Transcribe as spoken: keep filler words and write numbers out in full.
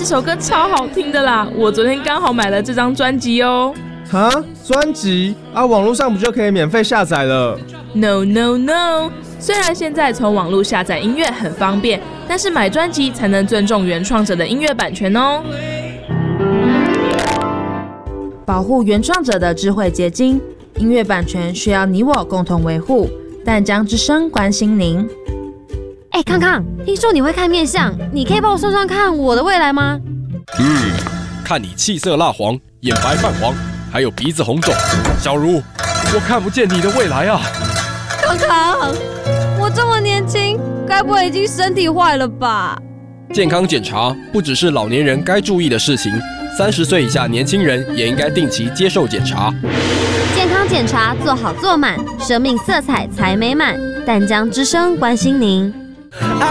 这首歌超好听的啦！我昨天刚好买了这张专辑哦。 哈，专辑啊，网络上不就可以免费下载了 ？No No No！ 虽然现在从网络下载音乐很方便，但是买专辑才能尊重原创者的音乐版权哦。 保护原创者的智慧结晶，音乐版权需要你我共同维护。淡江之声关心您。 哎、欸，康康，听说你会看面相，你可以帮我算算看我的未来吗？ 嗯，看你气色蜡黄，眼白泛黄，还有鼻子红肿，小茹，我看不见你的未来啊！ 康康，我这么年轻，该不会已经身体坏了吧？ 健康检查不只是老年人该注意的事情，三十岁以下年轻人也应该定期接受检查。 健康检查做好做满，生命色彩才美满。淡江之声关心您。